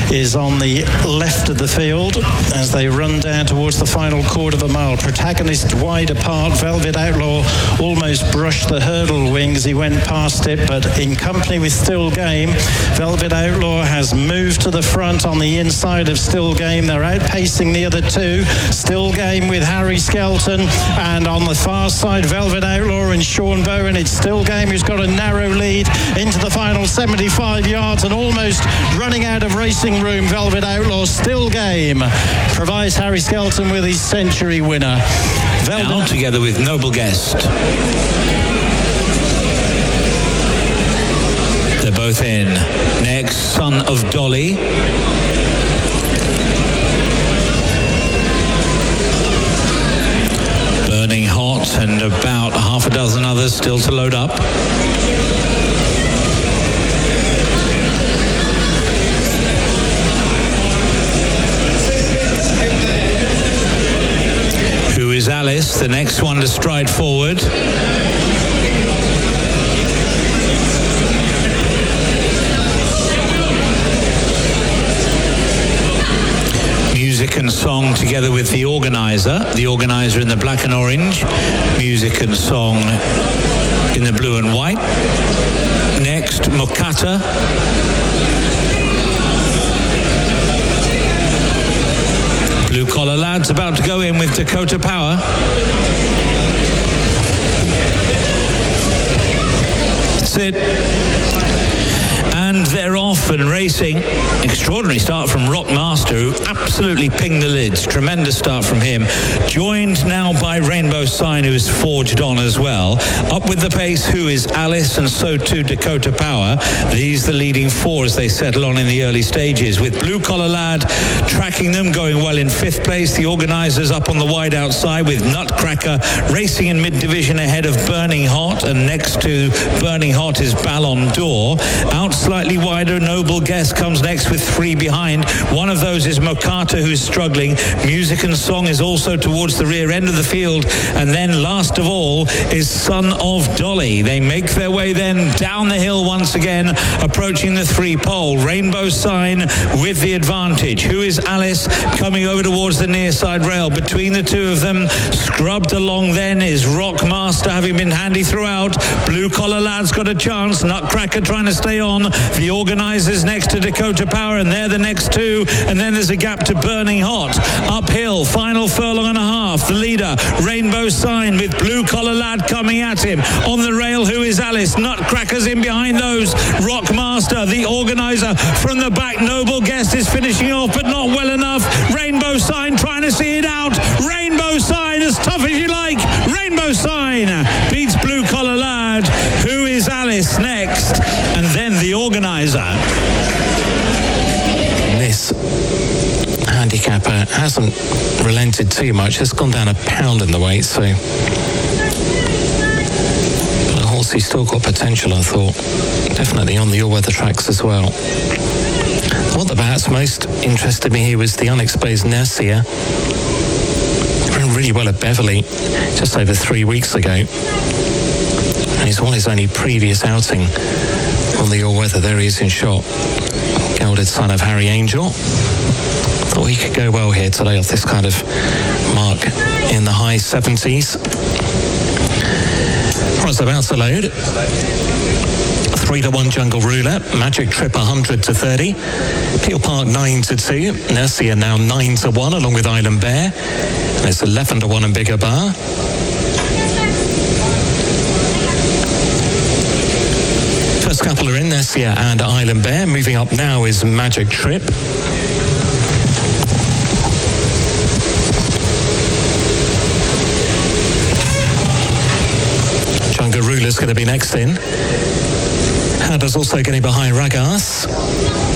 is on the left of the field as they run down towards the final quarter of a mile. Protagonist wide apart. Velvet Outlaw almost brushed the hurdle wings. He went past it, but in company with Still Game, Velvet Outlaw has moved to the front on the inside of Still Game. They're outpacing the other two. Still Game with Harry Skelton, and on the far side, Velvet Outlaw and Sean Bowen. It's Still Game who's got a narrow lead into the final 75 yards and almost running out of racing room. Velvet Outlaw. Still Game provides Harry Skelton with his century winner. Now together with Noble Guest. They're both in. Next, Son of Dolly. Burning Hot, and about half a dozen others still to load up. Who is Alice, the next one to stride forward. Music and Song together with The Organizer in the black and orange, Music and Song in the blue and white. Next, Mokata. Blue Collar Lads about to go in with Dakota Power. That's it. And they're off and racing. Extraordinary start from Rockmaster, who absolutely pinged the lids. Tremendous start from him. Joined now by Rainbow Sign, who is forged on as well. Up with the pace, Who is Alice, and so too Dakota Power. These the leading four as they settle on in the early stages, with Blue Collar Lad tracking them, going well in fifth place. The Organisers up on the wide outside with Nutcracker racing in mid-division ahead of Burning Hot, and next to Burning Hot is Ballon d'Or. Out slightly wider, Noble Guest comes next with three behind. One of those is Mokata, who's struggling. Music and Song is also towards the rear end of the field. And then last of all is Son of Dolly. They make their way then down the hill once again, approaching the three pole. Rainbow Sign with the advantage. Who is Alice coming over towards the near side rail? Between the two of them, scrubbed along then is Rockmaster, having been handy throughout. Blue Collar Lad's got a chance. Nutcracker trying to stay on. The Organisers next to Dakota Power, and they're the next two. And then there's a gap to Burning Hot. Uphill, final furlong and a half. The leader, Rainbow Sign, with Blue Collar Lad coming at him. On the rail, Who is Alice? Nutcracker's in behind those. Rockmaster, the Organiser from the back. Noble Guest is finishing off, but not well enough. Rainbow Sign trying to see it out. Rainbow Sign, as tough as you like. Rainbow Sign beats Blue Collar Lad. Who is Alice next? And then the Organiser. This handicapper hasn't relented too much. It's gone down a pound in the weight, so the horse still got potential, I thought. Definitely on the all-weather tracks as well. What perhaps most interested me here was the unexposed Nercia. Ran really well at Beverley just over 3 weeks ago. And he's won his only previous outing on the all-weather. There he is in shot. Gelded son of Harry Angel. Thought he could go well here today off this kind of mark in the high 70s. Right, about to load. 3-1 Jungle Ruler, Magic Trip 100-30, Peel Park 9-2, Nercia now 9-1 along with Island Bear. There's 11-1 and Bigger Bar. First couple are in, Nercia and Island Bear. Moving up now is Magic Trip. Jungle Ruler's going to be next in. Hadder's also getting behind Ragas.